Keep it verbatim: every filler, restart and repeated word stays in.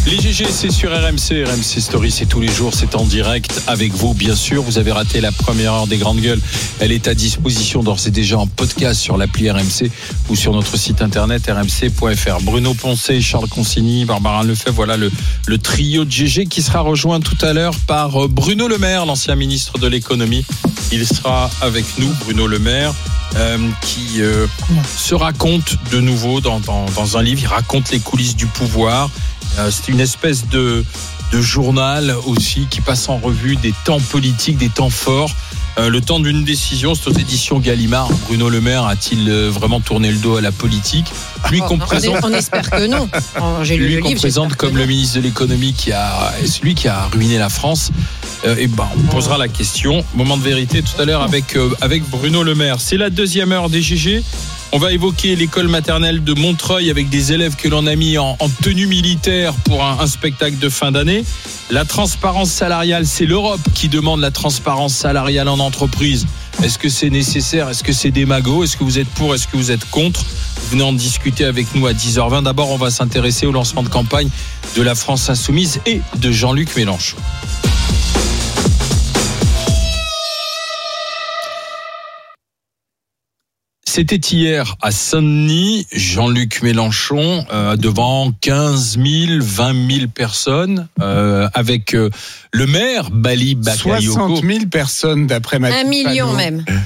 Les G G, c'est sur R M C. R M C Story, c'est tous les jours, c'est en direct avec vous, bien sûr. Vous avez raté la première heure des Grandes Gueules. Elle est à disposition d'ores et déjà en podcast sur l'appli R M C ou sur notre site internet r m c point f r. Bruno Poncet, Charles Consigny, Barbara Lefebvre, voilà le, le trio de G G qui sera rejoint tout à l'heure par Bruno Le Maire, l'ancien ministre de l'économie. Il sera avec nous, Bruno Le Maire. Euh, qui euh, se raconte de nouveau dans, dans, dans un livre. Il raconte les coulisses du pouvoir. Euh, c'est une espèce de, de journal aussi qui passe en revue des temps politiques, des temps forts. Euh, le temps d'une décision, c'est aux éditions Gallimard. Bruno Le Maire a-t-il euh, vraiment tourné le dos à la politique ? Lui qu'on présente, on espère que non. Oh, j'ai lu lui le qu'on livre, présente comme le ministre de l'économie qui a, celui qui a ruiné la France. Euh, et ben, on posera la question. Moment de vérité tout à l'heure avec euh, avec Bruno Le Maire. C'est la deuxième heure des G G. On va évoquer l'école maternelle de Montreuil avec des élèves que l'on a mis en, en tenue militaire pour un, un spectacle de fin d'année. La transparence salariale, c'est l'Europe qui demande la transparence salariale en entreprise. Est-ce que c'est nécessaire ? Est-ce que c'est démago ? Est-ce que vous êtes pour ? Est-ce que vous êtes contre ? Vous venez en discuter avec nous à dix heures vingt. D'abord, on va s'intéresser au lancement de campagne de la France Insoumise et de Jean-Luc Mélenchon. C'était hier à Saint-Denis, Jean-Luc Mélenchon euh, devant quinze mille, vingt mille personnes euh, avec euh, le maire Bali Bakayoko. soixante mille personnes d'après Mathieu Un million Panot. même.